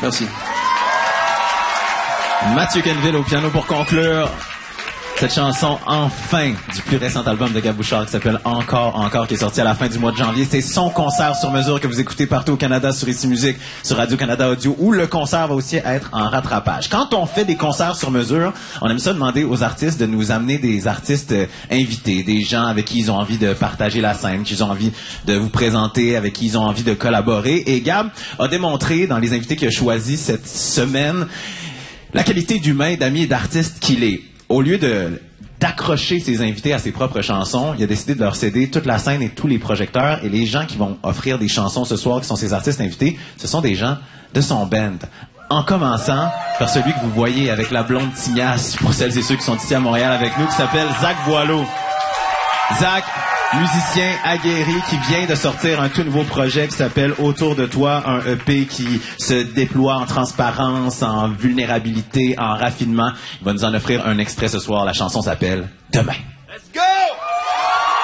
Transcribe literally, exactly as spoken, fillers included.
Merci. Mathieu Kenville au piano pour conclure cette chanson, enfin, du plus récent album de Gab Bouchard qui s'appelle Encore, Encore, qui est sorti à la fin du mois de janvier. C'est son concert sur mesure que vous écoutez partout au Canada sur Ici Musique, sur Radio-Canada Audio, où le concert va aussi être en rattrapage. Quand on fait des concerts sur mesure, on aime ça demander aux artistes de nous amener des artistes euh, invités, des gens avec qui ils ont envie de partager la scène, qu'ils ont envie de vous présenter, avec qui ils ont envie de collaborer. Et Gab a démontré, dans les invités qu'il a choisis cette semaine, la qualité d'humain, d'amis et d'artiste qu'il est. Au lieu de d'accrocher ses invités à ses propres chansons, il a décidé de leur céder toute la scène et tous les projecteurs, et les gens qui vont offrir des chansons ce soir, qui sont ses artistes invités, ce sont des gens de son band. En commençant par celui que vous voyez avec la blonde tignasse, pour celles et ceux qui sont ici à Montréal avec nous, qui s'appelle Zach Boileau. Zach, musicien aguerri qui vient de sortir un tout nouveau projet qui s'appelle Autour de toi, un E P qui se déploie en transparence, en vulnérabilité, en raffinement. Il va nous en offrir un extrait ce soir. La chanson s'appelle Demain.